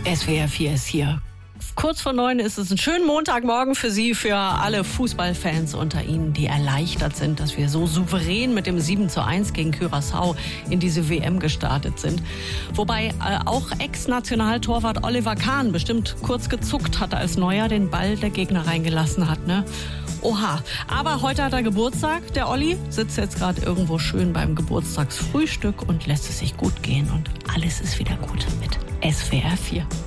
SWR 4 ist hier. Kurz vor 9 ist es ein schöner Montagmorgen für Sie, für alle Fußballfans unter Ihnen, die erleichtert sind, dass wir so souverän mit dem 7:1 gegen Curaçao in diese WM gestartet sind. Wobei auch Ex-Nationaltorwart Oliver Kahn bestimmt kurz gezuckt hat, als Neuer den Ball der Gegner reingelassen hat, ne? Oha, aber heute hat er Geburtstag, der Olli, sitzt jetzt gerade irgendwo schön beim Geburtstagsfrühstück und lässt es sich gut gehen und alles ist wieder gut mit SWR 4.